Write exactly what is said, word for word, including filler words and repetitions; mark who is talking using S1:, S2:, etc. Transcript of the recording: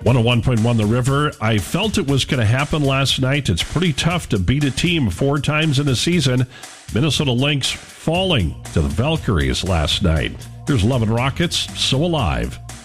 S1: one oh one point one The River. I felt it was going to happen last night. It's pretty tough to beat a team four times in a season. Minnesota Lynx falling to the Valkyries last night. Here's Love and Rockets, So Alive.